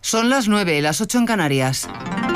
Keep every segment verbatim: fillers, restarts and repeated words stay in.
Son las nueve, las ocho en Canarias.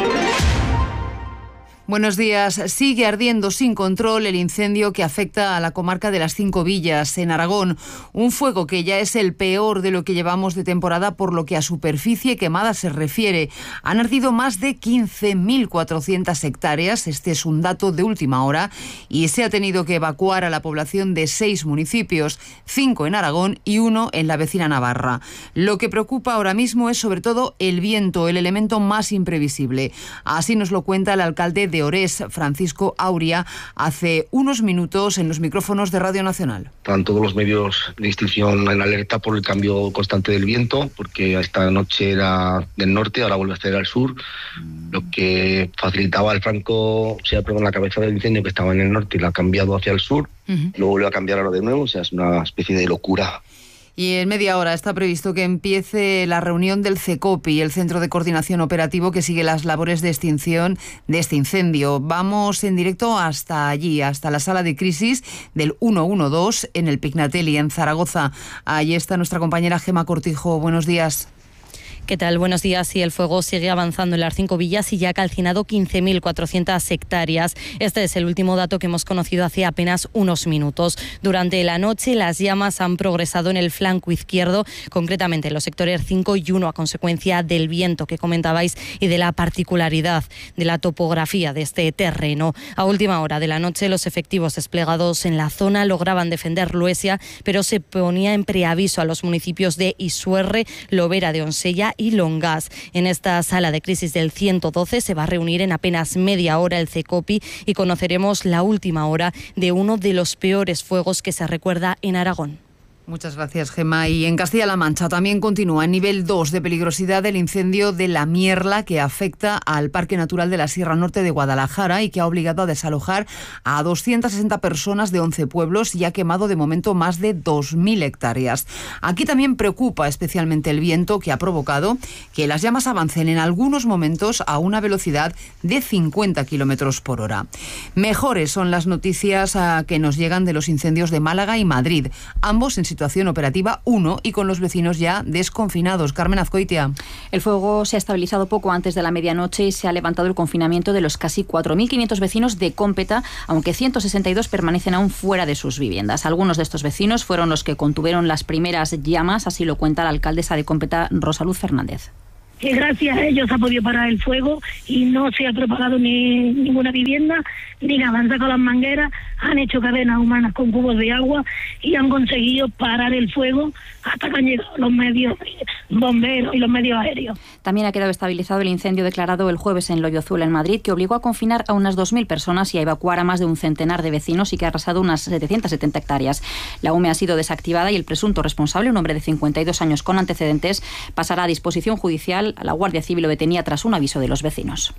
Buenos días. Sigue ardiendo sin control el incendio que afecta a la comarca de las Cinco Villas, en Aragón. Un fuego que ya es el peor de lo que llevamos de temporada por lo que a superficie quemada se refiere. Han ardido más de quince mil cuatrocientas hectáreas, este es un dato de última hora, y se ha tenido que evacuar a la población de seis municipios, cinco en Aragón y uno en la vecina Navarra. Lo que preocupa ahora mismo es sobre todo el viento, el elemento más imprevisible. Así nos lo cuenta el alcalde de Orés, Francisco Auria, hace unos minutos en los micrófonos de Radio Nacional. Están todos los medios de extinción en alerta por el cambio constante del viento, porque esta noche era del norte, ahora vuelve a estar al sur, lo que facilitaba el franco, o sea, perdón, la cabeza del incendio que estaba en el norte y la ha cambiado hacia el sur, uh-huh. Luego vuelve a cambiar ahora de nuevo, o sea, es una especie de locura. Y en media hora está previsto que empiece la reunión del CECOPI, el Centro de Coordinación Operativo que sigue las labores de extinción de este incendio. Vamos en directo hasta allí, hasta la sala de crisis del ciento doce en el Pignatelli, en Zaragoza. Allí está nuestra compañera Gema Cortijo. Buenos días. ¿Qué tal? Buenos días. Sí, el fuego sigue avanzando en las Cinco Villas y ya ha calcinado quince mil cuatrocientas hectáreas. Este es el último dato que hemos conocido hace apenas unos minutos. Durante la noche las llamas han progresado en el flanco izquierdo, concretamente en los sectores cinco y uno, a consecuencia del viento que comentabais y de la particularidad de la topografía de este terreno. A última hora de la noche los efectivos desplegados en la zona lograban defender Luesia, pero se ponía en preaviso a los municipios de Isuerre, Lobera de Onsella y Longas. En esta sala de crisis del ciento doce se va a reunir en apenas media hora el CECOPI y conoceremos la última hora de uno de los peores fuegos que se recuerda en Aragón. Muchas gracias, Gema. Y en Castilla-La Mancha también continúa en nivel dos de peligrosidad el incendio de La Mierla, que afecta al Parque Natural de la Sierra Norte de Guadalajara y que ha obligado a desalojar a doscientas sesenta personas de once pueblos y ha quemado de momento más de dos mil hectáreas. Aquí también preocupa especialmente el viento, que ha provocado que las llamas avancen en algunos momentos a una velocidad de cincuenta kilómetros por hora. Mejores son las noticias uh, que nos llegan de los incendios de Málaga y Madrid, ambos en situación operativa uno y con los vecinos ya desconfinados. Carmen Azcoitia. El fuego se ha estabilizado poco antes de la medianoche y se ha levantado el confinamiento de los casi cuatro mil quinientos vecinos de Cómpeta, aunque ciento sesenta y dos permanecen aún fuera de sus viviendas. Algunos de estos vecinos fueron los que contuvieron las primeras llamas, así lo cuenta la alcaldesa de Cómpeta, Rosaluz Fernández. Que gracias a ellos ha podido parar el fuego y no se ha propagado ni ninguna vivienda, ni nada. Han sacado las mangueras, han hecho cadenas humanas con cubos de agua y han conseguido parar el fuego hasta que han llegado los medios bomberos y los medios aéreos. También ha quedado estabilizado el incendio declarado el jueves en Loyozuel, en Madrid, que obligó a confinar a unas dos mil personas y a evacuar a más de un centenar de vecinos y que ha arrasado unas setecientas setenta hectáreas. La U M E ha sido desactivada y el presunto responsable, un hombre de cincuenta y dos años con antecedentes, pasará a disposición judicial. La Guardia Civil lo detenía tras un aviso de los vecinos.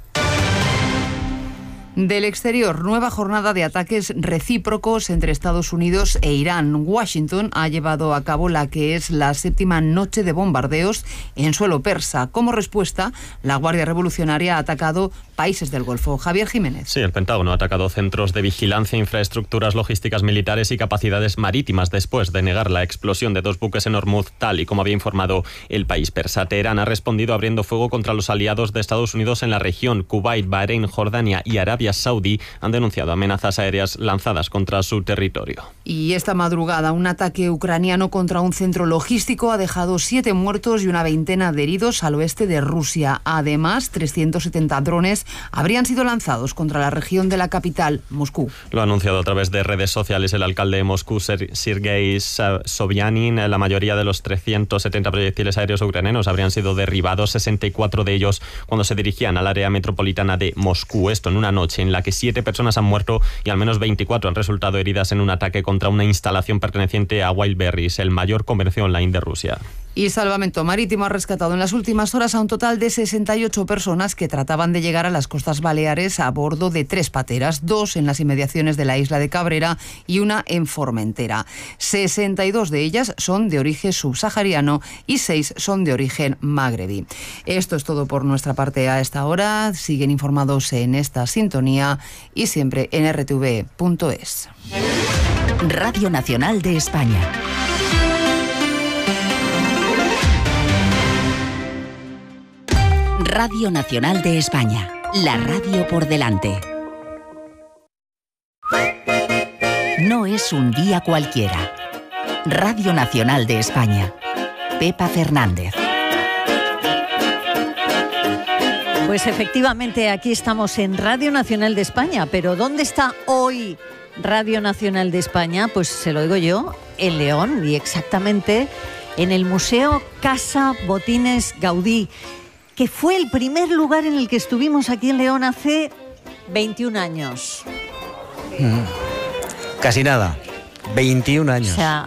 Del exterior, nueva jornada de ataques recíprocos entre Estados Unidos e Irán. Washington ha llevado a cabo la que es la séptima noche de bombardeos en suelo persa. Como respuesta, la Guardia Revolucionaria ha atacado países del Golfo. Javier Jiménez. Sí, el Pentágono ha atacado centros de vigilancia, infraestructuras logísticas militares y capacidades marítimas después de negar la explosión de dos buques en Hormuz, tal y como había informado el país persa. Teherán ha respondido abriendo fuego contra los aliados de Estados Unidos en la región. Kuwait, Bahrein, Jordania y Arabia Saudí han denunciado amenazas aéreas lanzadas contra su territorio. Y esta madrugada un ataque ucraniano contra un centro logístico ha dejado siete muertos y una veintena de heridos al oeste de Rusia. Además, trescientos setenta drones habrían sido lanzados contra la región de la capital, Moscú. Lo ha anunciado a través de redes sociales el alcalde de Moscú, Sergei Sobyanin. La mayoría de los trescientos setenta proyectiles aéreos ucranianos habrían sido derribados, sesenta y cuatro de ellos cuando se dirigían al área metropolitana de Moscú. Esto en una noche en la que siete personas han muerto y al menos veinticuatro han resultado heridas en un ataque contra una instalación perteneciente a Wildberries, el mayor comercio online de Rusia. Y Salvamento Marítimo ha rescatado en las últimas horas a un total de sesenta y ocho personas que trataban de llegar a las costas baleares a bordo de tres pateras, dos en las inmediaciones de la isla de Cabrera y una en Formentera. sesenta y dos de ellas son de origen subsahariano y seis son de origen magrebí. Esto es todo por nuestra parte a esta hora. Siguen informados en esta sintonía y siempre en r t v punto es. Radio Nacional de España. Radio Nacional de España, la radio por delante. No es un día cualquiera. Radio Nacional de España. Pepa Fernández. Pues efectivamente, aquí estamos en Radio Nacional de España, pero ¿dónde está hoy Radio Nacional de España? Pues se lo digo yo, en León, y exactamente en el Museo Casa Botines Gaudí, que fue el primer lugar en el que estuvimos aquí en León hace veintiún años. Mm. Casi nada, veintiún años. O sea,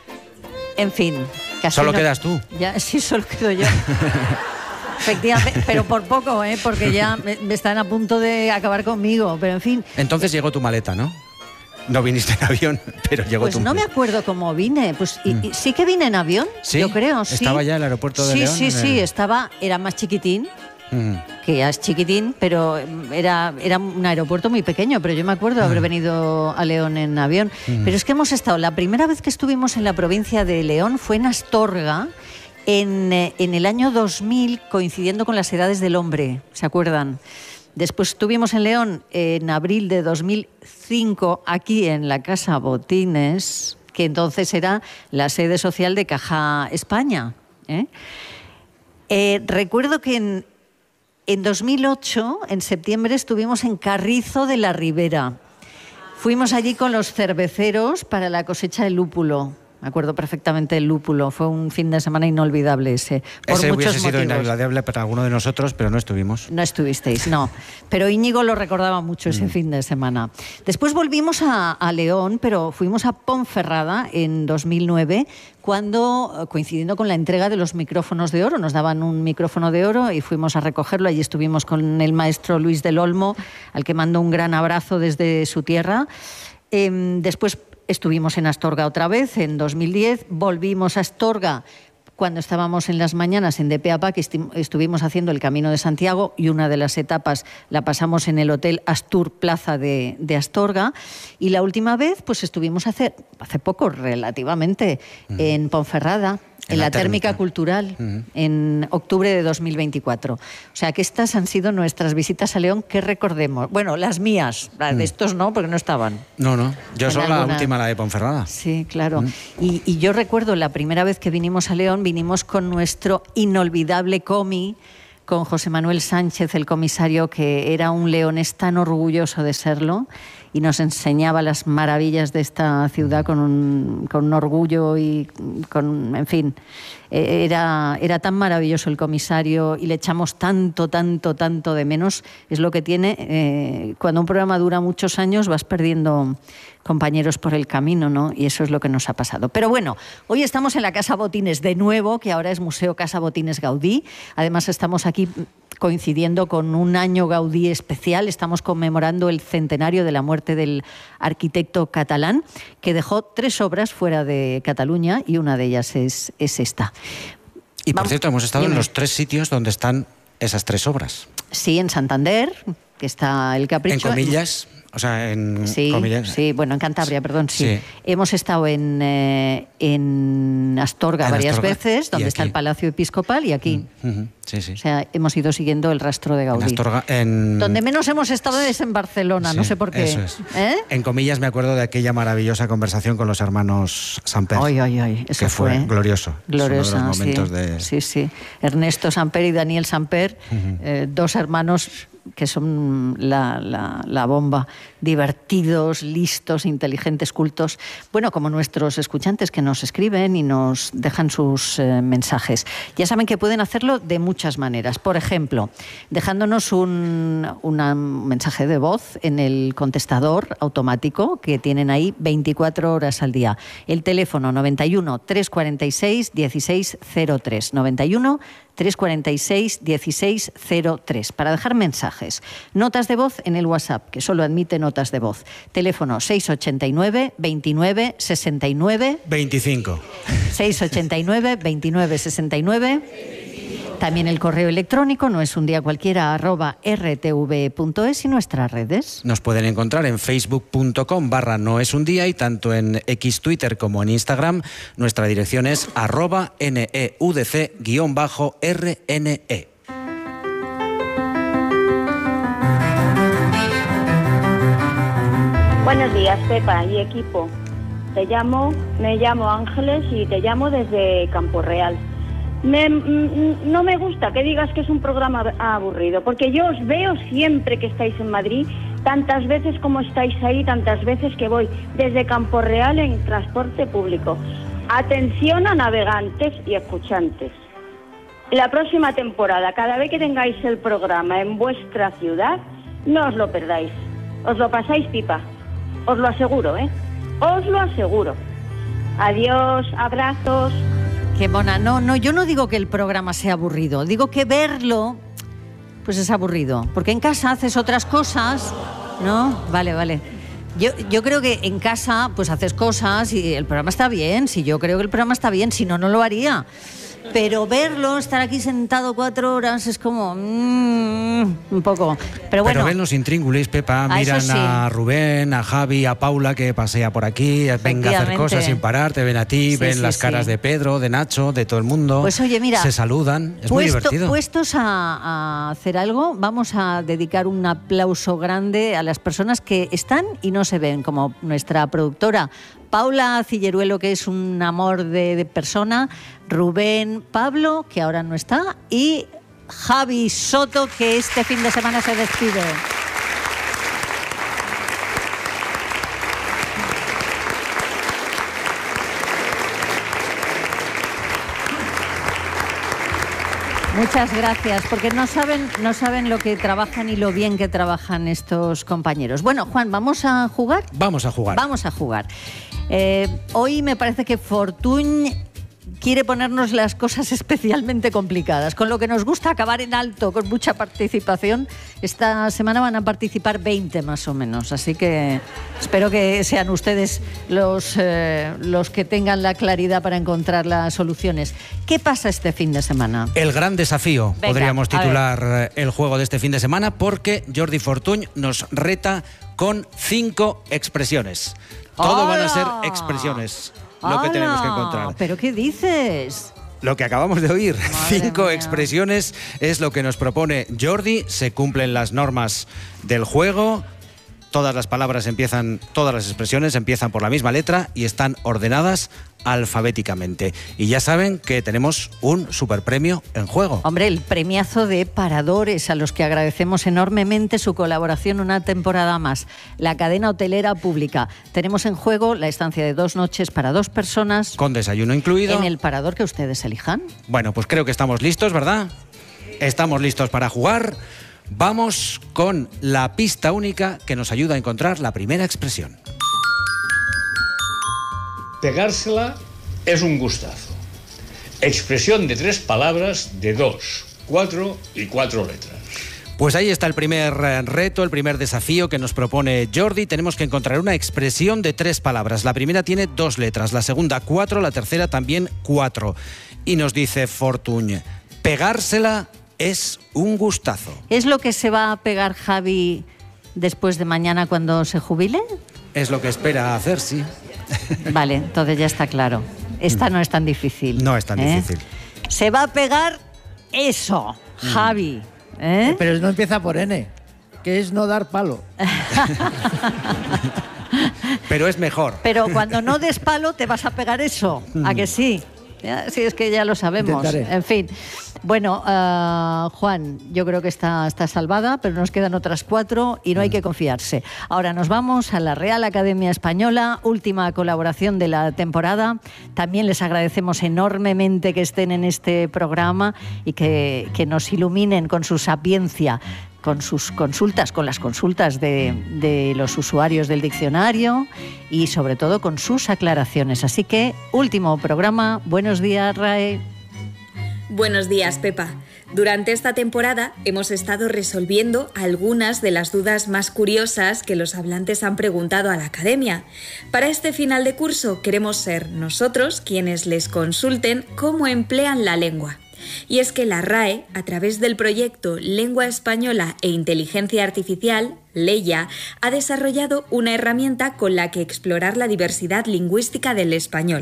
en fin. Casi ¿Solo no... quedas tú? Ya, sí, solo quedo yo. Efectivamente, pero por poco, ¿eh? Porque ya me, me están a punto de acabar conmigo, pero en fin. Entonces llegó tu maleta, ¿no? No viniste en avión, pero llegó pues tu... Pues no me acuerdo cómo vine. Pues y, y, sí que vine en avión, ¿Sí? Yo creo, sí. ¿Estaba ya en el aeropuerto de sí, León? Sí, sí, el... sí, estaba, era más chiquitín, mm. que ya es chiquitín, pero era, era un aeropuerto muy pequeño, pero yo me acuerdo mm. haber venido a León en avión. Mm. Pero es que hemos estado, la primera vez que estuvimos en la provincia de León fue en Astorga, en, en el año dos mil, coincidiendo con las edades del hombre, ¿se acuerdan? Después estuvimos en León en abril de dos mil cinco, aquí en la Casa Botines, que entonces era la sede social de Caja España. ¿eh? Eh, recuerdo que en, en dos mil ocho, en septiembre, estuvimos en Carrizo de la Ribera. Fuimos allí con los cerveceros para la cosecha del lúpulo. Me acuerdo perfectamente del lúpulo. Fue un fin de semana inolvidable ese. Por ese muchos hubiese sido motivos. inolvidable para alguno de nosotros, pero no estuvimos. No estuvisteis, no. Pero Íñigo lo recordaba mucho ese mm. fin de semana. Después volvimos a, a León, pero fuimos a Ponferrada en dos mil nueve, cuando, coincidiendo con la entrega de los micrófonos de oro, nos daban un micrófono de oro y fuimos a recogerlo. Allí estuvimos con el maestro Luis del Olmo, al que mando un gran abrazo desde su tierra. Eh, después estuvimos en Astorga otra vez, en dos mil diez, volvimos a Astorga cuando estábamos en las mañanas en D P A P A, que estuvimos haciendo el Camino de Santiago, y una de las etapas la pasamos en el Hotel Astur Plaza de, de Astorga, y la última vez pues estuvimos hace, hace poco relativamente uh-huh. en Ponferrada, en, en la, la térmica, térmica cultural, uh-huh. en octubre de dos mil veinticuatro. O sea que estas han sido nuestras visitas a León, que recordemos. Bueno, las mías, las uh-huh. de estos no, porque no estaban. No, no, yo soy la última, la de Ponferrada. Sí, claro. Uh-huh. Y, y yo recuerdo la primera vez que vinimos a León, vinimos con nuestro inolvidable comi, con José Manuel Sánchez, el comisario, que era un leonés tan orgulloso de serlo, y nos enseñaba las maravillas de esta ciudad con un, con un orgullo y con, en fin, era, era tan maravilloso el comisario, y le echamos tanto, tanto, tanto de menos. Es lo que tiene, eh, cuando un programa dura muchos años vas perdiendo compañeros por el camino, ¿no? Y eso es lo que nos ha pasado. Pero bueno, hoy estamos en la Casa Botines de nuevo, que ahora es Museo Casa Botines Gaudí. Además estamos aquí coincidiendo con un año Gaudí especial. Estamos conmemorando el centenario de la muerte del arquitecto catalán, que dejó tres obras fuera de Cataluña, y una de ellas es, es esta. Y por Vamos, cierto, hemos estado dime. en los tres sitios donde están esas tres obras. Sí, en Santander, que está el Capricho. En Comillas... O sea, en sí, comillas. Sí, bueno, en Cantabria, perdón, sí. sí. Hemos estado en, eh, en Astorga en varias Astorga, veces, donde está el Palacio Episcopal, y aquí. Mm, uh-huh, sí, sí. O sea, hemos ido siguiendo el rastro de Gaudí. En Astorga, en... Donde menos hemos estado es en Barcelona, sí, no sé por qué. Eso es. ¿Eh? En Comillas me acuerdo de aquella maravillosa conversación con los hermanos Samper. Ay, ay, ay. Eso que fue, fue glorioso. Glorioso, uno de los momentos sí, de... sí, sí. Ernesto Samper y Daniel Samper, uh-huh. eh, dos hermanos que son la, la, la bomba, divertidos, listos, inteligentes, cultos, bueno, como nuestros escuchantes que nos escriben y nos dejan sus eh, mensajes. Ya saben que pueden hacerlo de muchas maneras. Por ejemplo, dejándonos un, una, un mensaje de voz en el contestador automático que tienen ahí veinticuatro horas al día. El teléfono noventa y uno, trescientos cuarenta y seis, dieciséis cero tres, noventa y uno, trescientos cuarenta y seis, dieciséis cero tres, para dejar mensajes. Notas de voz en el WhatsApp, que solo admite notas de voz. Teléfono seiscientos ochenta y nueve, veintinueve, sesenta y nueve. veinticinco. seiscientos ochenta y nueve, veintinueve, sesenta y nueve. También el correo electrónico, no es un día cualquiera, arroba rtv.es, y nuestras redes. Nos pueden encontrar en facebook.com barra no es un día, y tanto en X, Twitter como en Instagram. Nuestra dirección es arroba neudc guión bajo rne. Buenos días, Pepa y equipo. Te llamo, me llamo Ángeles y te llamo desde Campo Real. Me, no me gusta que digas que es un programa aburrido, porque yo os veo siempre que estáis en Madrid, tantas veces como estáis ahí, tantas veces que voy desde Campo Real en transporte público. Atención a navegantes y escuchantes. La próxima temporada, cada vez que tengáis el programa en vuestra ciudad, no os lo perdáis. Os lo pasáis pipa. Os lo aseguro, ¿eh? Os lo aseguro. Adiós, abrazos. Qué mona. No, no, yo no digo que el programa sea aburrido. Digo que verlo, pues es aburrido. Porque en casa haces otras cosas, ¿no? Vale, vale. Yo, yo creo que en casa, pues haces cosas y el programa está bien. Si yo creo que el programa está bien, si no, no lo haría. Pero verlo, estar aquí sentado cuatro horas, es como... Mmm, un poco... Pero bueno... Pero ven los intríngulis, Pepa, miran sí. a Rubén, a Javi, a Paula, que pasea por aquí, venga a hacer cosas sin parar, te ven a ti, sí, ven sí, las sí. caras de Pedro, de Nacho, de todo el mundo. Pues oye, mira... Se saludan, es puesto, muy divertido. Puestos a, a hacer algo, vamos a dedicar un aplauso grande a las personas que están y no se ven, como nuestra productora Paula Cilleruelo, que es un amor de, de persona, Rubén, Pablo, que ahora no está, y Javi Soto, que este fin de semana se despide. Muchas gracias, porque no saben, no saben lo que trabajan y lo bien que trabajan estos compañeros. Bueno, Juan, ¿vamos a jugar? Vamos a jugar. Vamos a jugar. Eh, hoy me parece que Fortuny quiere ponernos las cosas especialmente complicadas, con lo que nos gusta acabar en alto, con mucha participación. Esta semana van a participar veinte más o menos, así que espero que sean ustedes los, eh, los que tengan la claridad para encontrar las soluciones. ¿Qué pasa este fin de semana? El gran desafío, Venga, podríamos titular el juego de este fin de semana, porque Jordi Fortuny nos reta con cinco expresiones. Todo van a ser expresiones, lo que tenemos que encontrar. ¿Pero qué dices? Lo que acabamos de oír, Madre cinco mía. expresiones es lo que nos propone Jordi. Se cumplen las normas del juego. Todas las palabras empiezan, todas las expresiones empiezan por la misma letra y están ordenadas alfabéticamente. Y ya saben que tenemos un superpremio en juego. Hombre, el premiazo de Paradores, a los que agradecemos enormemente su colaboración una temporada más. La cadena hotelera pública. Tenemos en juego la estancia de dos noches para dos personas. Con desayuno incluido. En el parador que ustedes elijan. Bueno, pues creo que estamos listos, ¿verdad? Estamos listos para jugar. Vamos con la pista única que nos ayuda a encontrar la primera expresión. Pegársela es un gustazo. Expresión de tres palabras de dos, cuatro y cuatro letras. Pues ahí está el primer reto, el primer desafío que nos propone Jordi. Tenemos que encontrar una expresión de tres palabras. La primera tiene dos letras, la segunda cuatro, la tercera también cuatro. Y nos dice Fortuny, pegársela es un gustazo. ¿Es lo que se va a pegar Javi después de mañana cuando se jubile? Es lo que espera hacer, sí. Vale, entonces ya está claro. Esta no es tan difícil. No es tan ¿eh? difícil. Se va a pegar eso, Javi. ¿eh? Pero no empieza por N, que es no dar palo. Pero es mejor. Pero cuando no des palo te vas a pegar eso, ¿a que sí? Ya, sí, es que ya lo sabemos. Intentaré. En fin. Bueno, uh, Juan, yo creo que está, está salvada, pero nos quedan otras cuatro y no hay que confiarse. Ahora nos vamos a la Real Academia Española, última colaboración de la temporada. También les agradecemos enormemente que estén en este programa y que, que nos iluminen con su sapiencia, con sus consultas, con las consultas de, de los usuarios del diccionario y sobre todo con sus aclaraciones. Así que, último programa. Buenos días, RAE. Buenos días, Pepa. Durante esta temporada hemos estado resolviendo algunas de las dudas más curiosas que los hablantes han preguntado a la Academia. Para este final de curso queremos ser nosotros quienes les consulten cómo emplean la lengua. Y es que la RAE, a través del proyecto Lengua Española e Inteligencia Artificial, LEIA, ha desarrollado una herramienta con la que explorar la diversidad lingüística del español.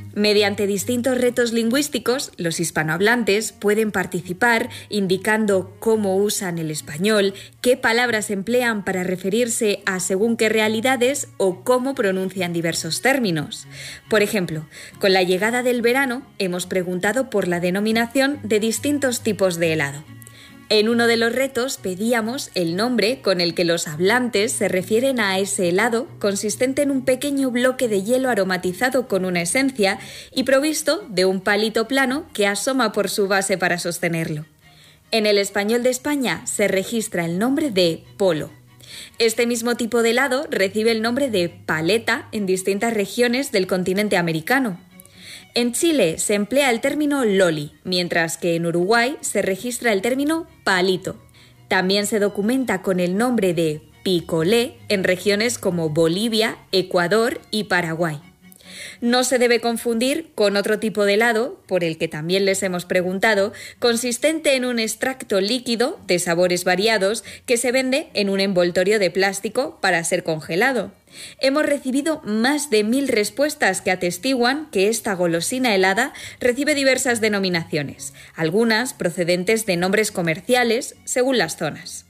Mediante distintos retos lingüísticos, los hispanohablantes pueden participar indicando cómo usan el español, qué palabras emplean para referirse a según qué realidades o cómo pronuncian diversos términos. Por ejemplo, con la llegada del verano hemos preguntado por la denominación de distintos tipos de helado. En uno de los retos pedíamos el nombre con el que los hablantes se refieren a ese helado, consistente en un pequeño bloque de hielo aromatizado con una esencia y provisto de un palito plano que asoma por su base para sostenerlo. En el español de España se registra el nombre de polo. Este mismo tipo de helado recibe el nombre de paleta en distintas regiones del continente americano. En Chile se emplea el término loli, mientras que en Uruguay se registra el término palito. También se documenta con el nombre de picolé en regiones como Bolivia, Ecuador y Paraguay. No se debe confundir con otro tipo de helado, por el que también les hemos preguntado, consistente en un extracto líquido de sabores variados que se vende en un envoltorio de plástico para ser congelado. Hemos recibido más de mil respuestas que atestiguan que esta golosina helada recibe diversas denominaciones, algunas procedentes de nombres comerciales según las zonas.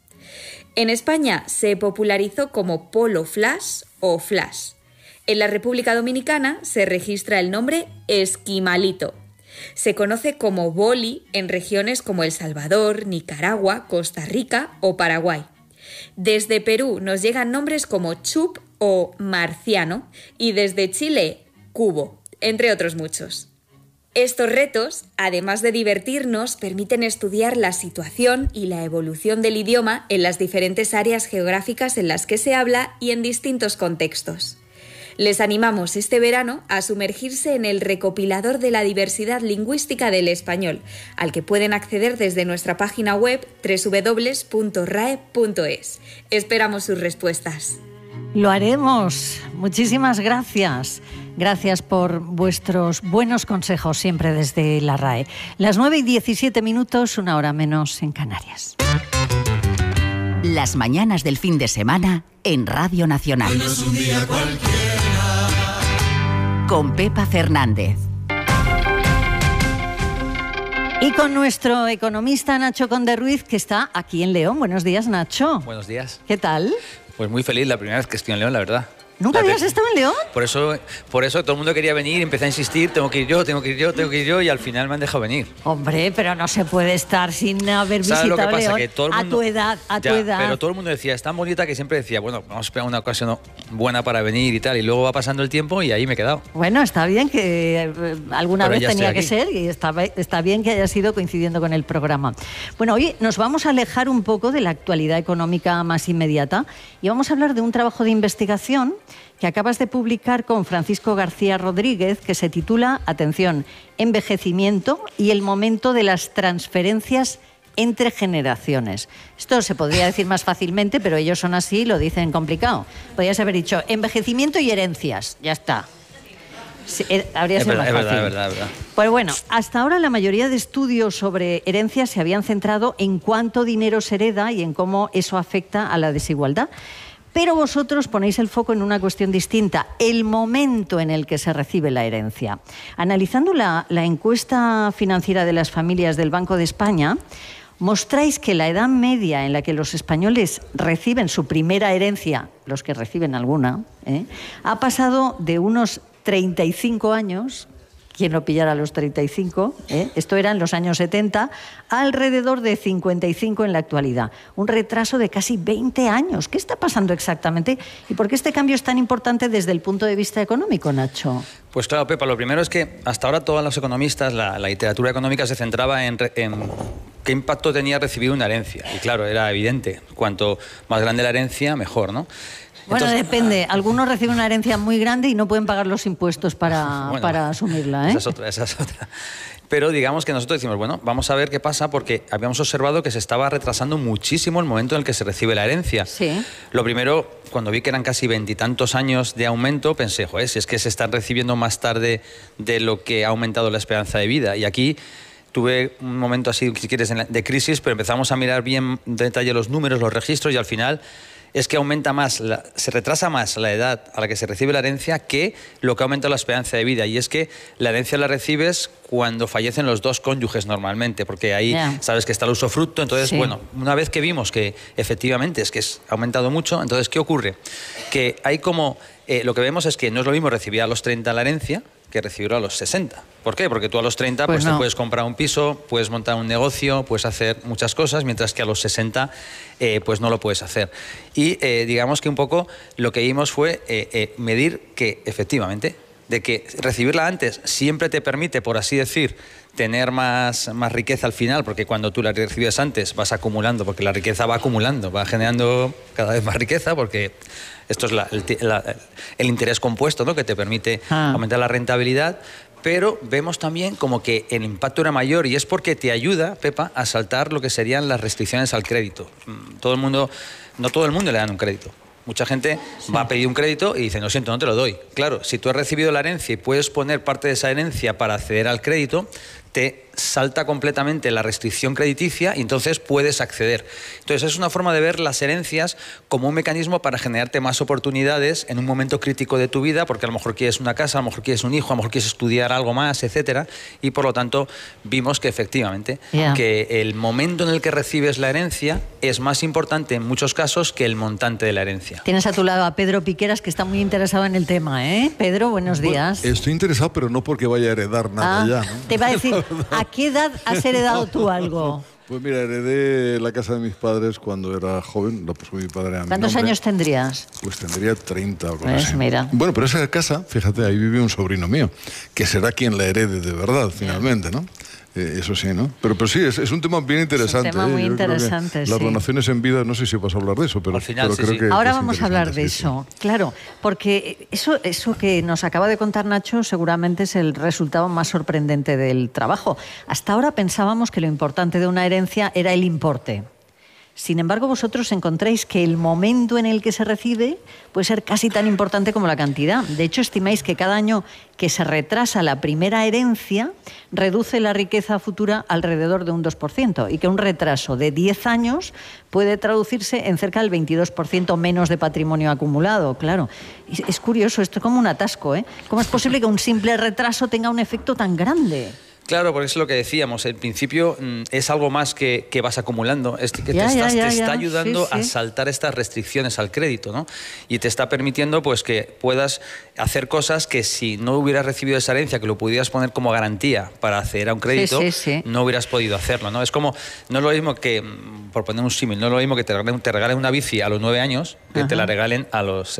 En España se popularizó como polo flash o flash. En la República Dominicana se registra el nombre esquimalito. Se conoce como boli en regiones como El Salvador, Nicaragua, Costa Rica o Paraguay. Desde Perú nos llegan nombres como chup o marciano y desde Chile, cubo, entre otros muchos. Estos retos, además de divertirnos, permiten estudiar la situación y la evolución del idioma en las diferentes áreas geográficas en las que se habla y en distintos contextos. Les animamos este verano a sumergirse en el recopilador de la diversidad lingüística del español, al que pueden acceder desde nuestra página web doble u doble u doble u punto r a e punto es. Esperamos sus respuestas. Lo haremos. Muchísimas gracias. Gracias por vuestros buenos consejos siempre desde la R A E. Las nueve y diecisiete minutos, una hora menos en Canarias. Las mañanas del fin de semana en Radio Nacional. No es un día cualquiera. Con Pepa Fernández. Y con nuestro economista Nacho Conde Ruiz, que está aquí en León. Buenos días, Nacho. Buenos días. ¿Qué tal? Pues muy feliz, la primera vez que estoy en León, la verdad. ¿Nunca habías estado en León? Por eso, por eso todo el mundo quería venir, empecé a insistir, tengo que ir yo, tengo que ir yo, tengo que ir yo, y al final me han dejado venir. Hombre, pero no se puede estar sin haber visitado lo que pasa? León Que todo el mundo, a tu edad, a ya, tu edad. Pero todo el mundo decía, es tan bonita que siempre decía, bueno, vamos a esperar una ocasión buena para venir y tal, y luego va pasando el tiempo y ahí me he quedado. Bueno, está bien que eh, alguna Pero vez tenía que ser y está, está bien que haya sido coincidiendo con el programa. Bueno, hoy nos vamos a alejar un poco de la actualidad económica más inmediata y vamos a hablar de un trabajo de investigación que acabas de publicar con Francisco García Rodríguez, que se titula, atención, Envejecimiento y el momento de las transferencias entre generaciones. Esto se podría decir más fácilmente, pero ellos son así y lo dicen complicado. Podrías haber dicho envejecimiento y herencias, ya está. Sí, habría sido más fácil. Es verdad, es verdad, es verdad. Pues bueno, hasta ahora la mayoría de estudios sobre herencias se habían centrado en cuánto dinero se hereda y en cómo eso afecta a la desigualdad. Pero vosotros ponéis el foco en una cuestión distinta, el momento en el que se recibe la herencia. Analizando la, la encuesta financiera de las familias del Banco de España, mostráis que la edad media en la que los españoles reciben su primera herencia, los que reciben alguna, ¿eh? ha pasado de unos treinta y cinco años, quien lo pillara a los treinta y cinco, ¿eh? esto era en los años setenta, alrededor de cincuenta y cinco en la actualidad. Un retraso de casi veinte años. ¿Qué está pasando exactamente? ¿Y por qué este cambio es tan importante desde el punto de vista económico, Nacho? Pues claro, Pepa, lo primero es que hasta ahora todos los economistas, la, la literatura económica se centraba en, en qué impacto tenía recibir una herencia. Y claro, era evidente, cuanto más grande la herencia, mejor, ¿no? Bueno, entonces, depende. Algunos reciben una herencia muy grande y no pueden pagar los impuestos para, bueno, para asumirla, ¿eh? Esa es otra, esa es otra. Pero digamos que nosotros decimos, bueno, vamos a ver qué pasa, porque habíamos observado que se estaba retrasando muchísimo el momento en el que se recibe la herencia. Sí. Lo primero, cuando vi que eran casi veintitantos años de aumento, pensé, joder, si es que se están recibiendo más tarde de lo que ha aumentado la esperanza de vida. Y aquí tuve un momento así, si quieres, de crisis, pero empezamos a mirar bien de detalle los números, los registros, y al final es que aumenta más, la, se retrasa más la edad a la que se recibe la herencia que lo que aumenta la esperanza de vida. Y es que la herencia la recibes cuando fallecen los dos cónyuges normalmente, porque ahí yeah. sabes que está el usufructo. Entonces, sí. bueno, una vez que vimos que efectivamente es que es, ha aumentado mucho, entonces, ¿qué ocurre? Que hay como, eh, lo que vemos es que no es lo mismo recibir a los treinta la herencia que recibirlo a los sesenta. ¿Por qué? Porque tú a los treinta pues, pues no. te puedes comprar un piso, puedes montar un negocio, puedes hacer muchas cosas, mientras que a los sesenta eh, pues no lo puedes hacer. Y eh, digamos que un poco lo que vimos fue eh, eh, medir que efectivamente, de que recibirla antes siempre te permite, por así decir, tener más, más riqueza al final, porque cuando tú la recibes antes vas acumulando, porque la riqueza va acumulando, va generando cada vez más riqueza, porque esto es la, el, la, el interés compuesto, ¿no?, que te permite ah. aumentar la rentabilidad. Pero vemos también como que el impacto era mayor, y es porque te ayuda, Pepa, a saltar lo que serían las restricciones al crédito. Todo el mundo, no todo el mundo le dan un crédito. Mucha gente sí. va a pedir un crédito y dice, lo siento, no te lo doy. Claro, si tú has recibido la herencia y puedes poner parte de esa herencia para acceder al crédito, te salta completamente la restricción crediticia y entonces puedes acceder. Entonces es una forma de ver las herencias como un mecanismo para generarte más oportunidades en un momento crítico de tu vida, porque a lo mejor quieres una casa, a lo mejor quieres un hijo, a lo mejor quieres estudiar algo más, etcétera. Y por lo tanto vimos que efectivamente yeah. que el momento en el que recibes la herencia es más importante en muchos casos que el montante de la herencia. Tienes a tu lado a Pedro Piqueras, que está muy interesado en el tema, ¿eh? Pedro, buenos días. Bueno, estoy interesado, pero no porque vaya a heredar nada ah, ya, ¿no? Te iba a decir, ¿a qué edad has heredado tú algo? Pues mira, heredé la casa de mis padres cuando era joven, la puso mi padre a mi ¿Cuántos nombre. años tendrías? Pues tendría treinta o algo pues así. Mira. Bueno, pero esa casa, fíjate, ahí vive un sobrino mío, que será quien la herede de verdad, finalmente, ¿no? Eh, eso sí, ¿no? Pero, pero sí, es, es un tema bien interesante. Es un tema muy ¿eh? interesante, sí. Las donaciones en vida, no sé si vas a hablar de eso, pero, al final, pero sí, creo sí. que... Ahora que vamos a hablar de sí, eso, sí. claro, porque eso, eso que nos acaba de contar Nacho seguramente es el resultado más sorprendente del trabajo. Hasta ahora pensábamos que lo importante de una herencia era el importe. Sin embargo, vosotros encontráis que el momento en el que se recibe puede ser casi tan importante como la cantidad. De hecho, estimáis que cada año que se retrasa la primera herencia reduce la riqueza futura alrededor de un dos por ciento, y que un retraso de diez años puede traducirse en cerca del veintidós por ciento menos de patrimonio acumulado. Claro, es curioso, esto es como un atasco, ¿eh? ¿Cómo es posible que un simple retraso tenga un efecto tan grande? Claro, porque es lo que decíamos, en principio mmm, es algo más que, que vas acumulando, es que ya, te, ya, estás, ya, te ya. está ayudando sí, sí. a saltar estas restricciones al crédito, ¿no? Y te está permitiendo pues que puedas hacer cosas que si no hubieras recibido esa herencia, que lo pudieras poner como garantía para acceder a un crédito, sí, sí, sí. no hubieras podido hacerlo, ¿no? Es como, no es lo mismo que, por poner un símil, no es lo mismo que te regalen, te regalen una bici a los nueve años que Ajá. te la regalen a los